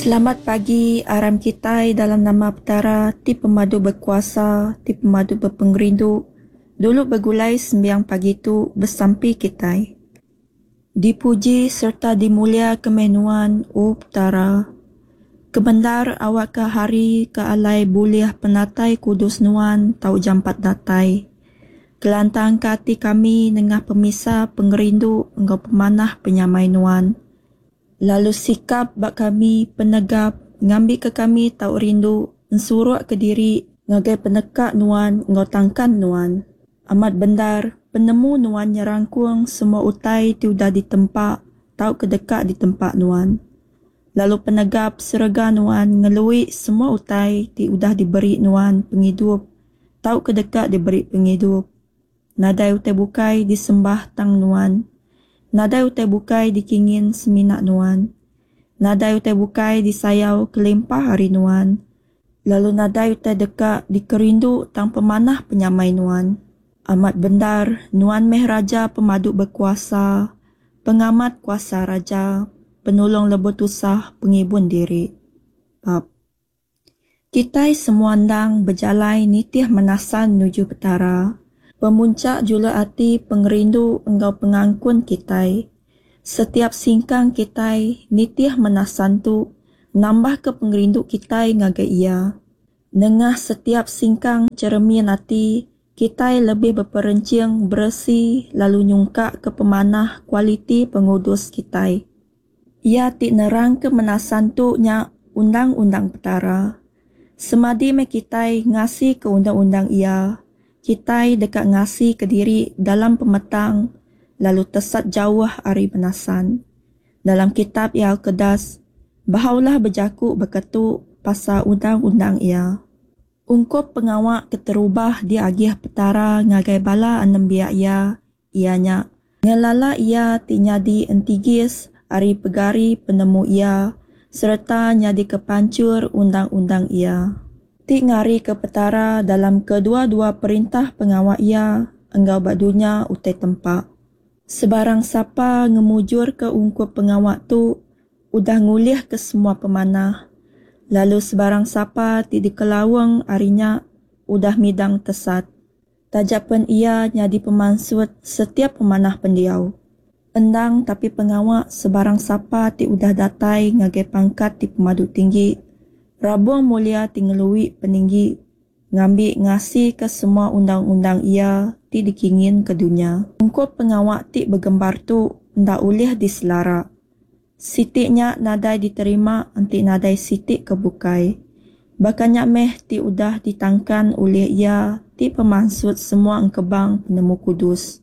Selamat pagi aram kita dalam nama Petara, ti pemadu berkuasa, ti pemadu berpengerindu. Dulu bergulai sembiang pagi tu bersampi kita. Dipuji serta dimulia kemenuan, o Petara. Kebendar awak ke hari ke alai buliah penatai kudus nuan tau jampat datai. Kelantang kati kami nengah pemisah pengerindu engkau pemanah penyamai nuan. Lalu sikap bak kami penegap, ngambil ke kami tau rindu, ensuruk ke diri, ngagai penekak nuan, ngotangkan nuan. Amat bendar, penemu nuan nyerangkuang semua utai tiudah ditempak, tau kedekat di tempat nuan. Lalu penegap serega nuan, ngelui semua utai tiudah diberi nuan penghidup, tau kedekat diberi penghidup. Nadai utai bukai disembah tang nuan. Nadai utai bukai dikingin seminak nuan. Nadai utai bukai disayau kelempah hari nuan. Lalu nadai utai dekat dikerindu tang pemanah penyamai nuan. Amat bendar, nuan meh raja pemadu berkuasa, pengamat kuasa raja, penolong lebut usah pengibun diri. Bab. Kitai semua andang berjalai nitih menasan nuju Petara. Pemuncak jula hati pengerindu engkau pengangkun kitai. Setiap singkang kitai nitih menasan tu nambah ke pengerindu kitai ngagai ia. Nengah setiap singkang cermin hati kitai lebih berperencing bersih lalu nyungkak ke pemanah kualiti pengudus kitai. Ia tik nerang ke menasan tu nya undang-undang Petara. Semadi me kitai ngasih ke undang-undang ia. Kitai dekat ngasih ke diri dalam pemetang, lalu tesat jauh hari menasan. Dalam kitab ia kedas, bahaulah berjakuk berketuk pasal undang-undang ia. Ungkup pengawak keterubah di agih Petara ngagai bala anem biak ia, ianya. Ngelala ia tinyadi entigis hari pegari penemu ia, serta nyadi kepancur undang-undang ia. Tik ngari ke Petara dalam kedua-dua perintah pengawak ia, enggau badunya utai tempat. Sebarang siapa ngemujur ke ungkup pengawak tu, udah ngulih ke semua pemanah. Lalu sebarang siapa ti dikelawang harinya, udah midang tesat. Tajapan ia nyadi pemansut setiap pemanah pendiau. Endang tapi pengawak sebarang siapa ti udah datai ngagai pangkat di pemadu tinggi. Rabuang mulia tingelui peninggi, ngambil ngasih ke semua undang-undang ia ti dikingin ke dunia. Ungkup pengawak ti bergembar tu ndak ulih diselara. Sitiknya nadai diterima, anti nadai sitik kebukai. Bakannya meh ti udah ditangkan oleh ia ti pemansut semua engkebang penemu kudus.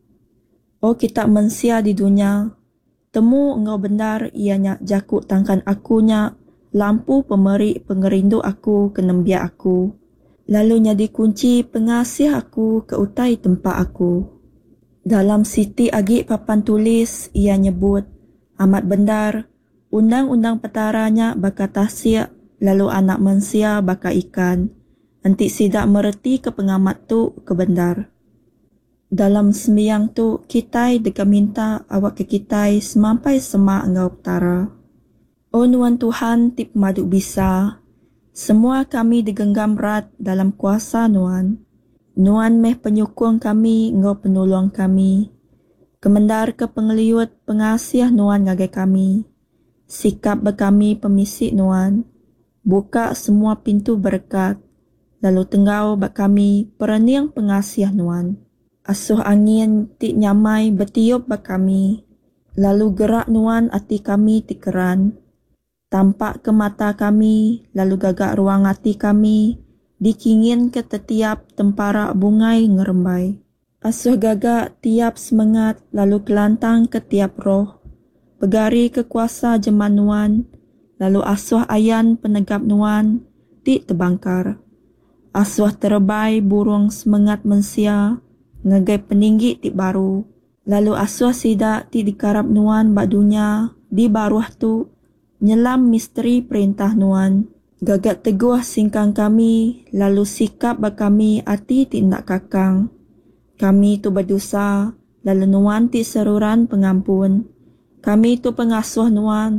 Oh kita mensia di dunia, temu engkau benar ianya jakuk tangkan akunya, lampu pemeri pengerindu aku ke nembia aku. Lalu nyadi kunci pengasih aku ke utai tempat aku. Dalam siti agi papan tulis ia nyebut, amat bendar, undang-undang Petaranya baka tasik, lalu anak mensia baka ikan. Antik sidak mereti ke pengamat tu ke bendar. Dalam sembiang tu, kitai deka minta awak ke kitai semampai semak engkau Petara. Oh Nuan Tuhan tip madu bisa, semua kami digenggam rat dalam kuasa Nuan. Nuan meh penyukung kami, engkau penolong kami. Kemendar ke pengeliut pengasih Nuan ngagai kami. Sikap berkami pemisik Nuan. Buka semua pintu berkat. Lalu tenggau bak kami pereniang pengasih Nuan. Asuh angin tik nyamai bertiup bak kami. Lalu gerak Nuan hati kami tikeran. Tampak ke mata kami, lalu gagak ruang hati kami, dikingin ke setiap tempara bungai ngerembai. Asuh gagak tiap semangat, lalu kelantang ke tiap roh. Pegari ke kuasa jeman Nuan, lalu asuh ayan penegap Nuan, tik terbangkar. Asuh terbai burung semangat mensia, ngegai peninggi tik baru. Lalu asuh sidak tik dikarap Nuan bak dunia, di baruah tu, nyelam misteri perintah Nuan. Gagak teguh singkang kami, lalu sikap bak kami hati tindak kakang. Kami tu berdosa, lalu Nuan ti seruran pengampun. Kami tu pengasuh Nuan,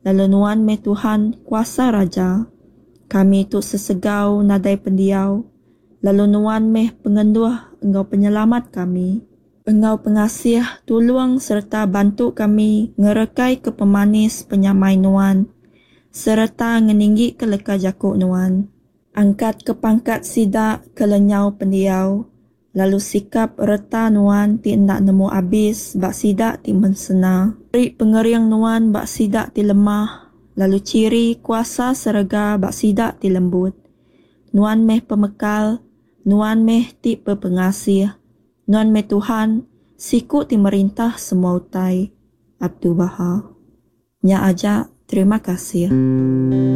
Lalu nuan meh Tuhan kuasa raja. Kami tu sesegau nadai pendiau. Lalu nuan meh pengenduh engkau penyelamat kami. Engkau pengasih tolong serta bantu kami ngerekai ke pemanis penyamai nuan. Serta ngeninggi ke leka jakuk nuan. Angkat ke pangkat sidak ke lenyau pendiau. Lalu sikap reta nuan ti ndak nemu abis bak sidak ti mensena. Beri pengeriang nuan bak sidak ti lemah. Lalu ciri kuasa serega bak sidak ti lembut. Nuan meh pemekal, nuan meh ti pepengasih. Nuan meh Tuhan, siku ti merintah semua utai. Abdul Baha. Nya aja, terima kasih.